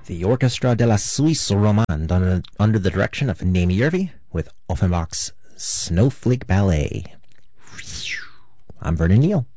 The Orchestra de la Suisse Romande under the direction of Naomi Yervi with Offenbach's Snowflake Ballet. I'm Vernon Neal.